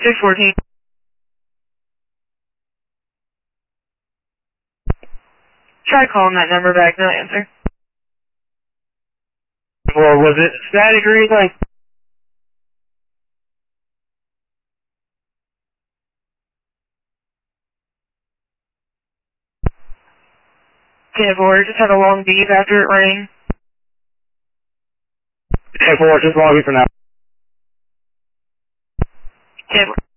614. Try calling that number back, no answer. Or was it static or anything? 10-4, just had a long beep after it rang. 10-4, just logging for now. 10-4.